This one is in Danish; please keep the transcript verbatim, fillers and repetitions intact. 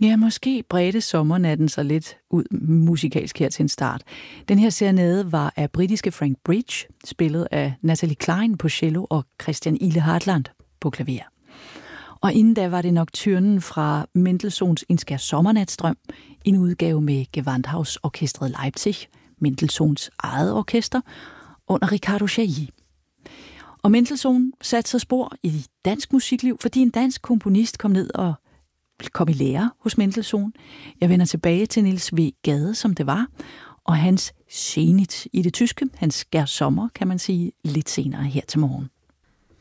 Ja, måske bredte sommernatten sig lidt ud musikalsk her til en start. Den her serenade var af britiske Frank Bridge, spillet af Natalie Cline på cello og Christian Ile Hartland på klaver. Og inden da var det Nocturnen fra Mendelssohns En Skær Sommernatstrøm, en udgave med Gewandhausorkestret Leipzig, Mendelssohns eget orkester, under Ricardo Chailly. Og Mendelssohn satte sig spor i dansk musikliv, fordi en dansk komponist kom ned og kom i lære hos Mendelssohn. Jeg vender tilbage til Niels W. Gade, som det var, og hans Zenit i det tyske, hans Skær Sommer, kan man sige, lidt senere her til morgen.